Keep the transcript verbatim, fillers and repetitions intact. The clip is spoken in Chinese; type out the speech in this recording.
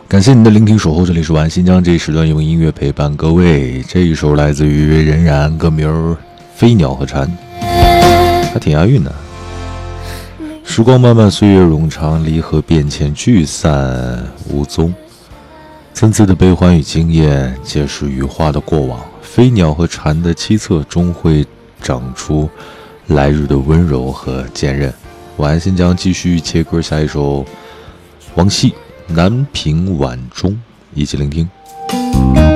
感谢您的聆听守候，这里是晚安新疆，这一时段用音乐陪伴各位。这一首来自于任然，歌名《飞鸟和蝉》，还挺押韵的。时光漫漫，岁月冗长，离合变迁，聚散无踪。参差的悲欢与经验，皆是羽化的过往。飞鸟和蝉的凄恻，终会长出来日的温柔和坚韧。晚安新疆继续切歌，下一首王晰《南屏晚钟》，一起聆听。